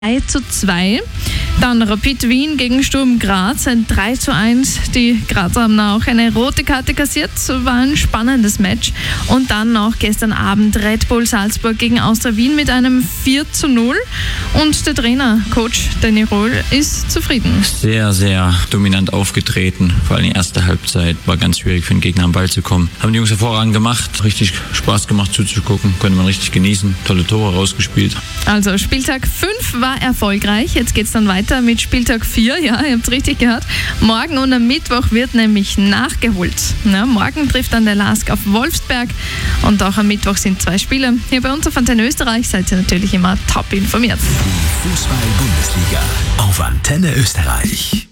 3:2. Dann Rapid Wien gegen Sturm Graz, ein 3:1. Die Grazer haben auch eine rote Karte kassiert, war ein spannendes Match. Und dann noch gestern Abend Red Bull Salzburg gegen Austria Wien mit einem 4:0. Und der Trainer, Coach Danny Rohl, ist zufrieden. Sehr, sehr dominant aufgetreten. Vor allem die erste Halbzeit war ganz schwierig für den Gegner am Ball zu kommen. Haben die Jungs hervorragend gemacht, richtig Spaß gemacht zuzugucken, konnte man richtig genießen, tolle Tore rausgespielt. Also Spieltag 5 war erfolgreich, jetzt geht's dann weiter mit Spieltag 4, ja, ihr habt's richtig gehört. Morgen und am Mittwoch wird nämlich nachgeholt. Ja, morgen trifft dann der LASK auf Wolfsberg und auch am Mittwoch sind 2 Spiele. Hier bei uns auf Antenne Österreich seid ihr natürlich immer top informiert. Fußball-Bundesliga auf Antenne Österreich.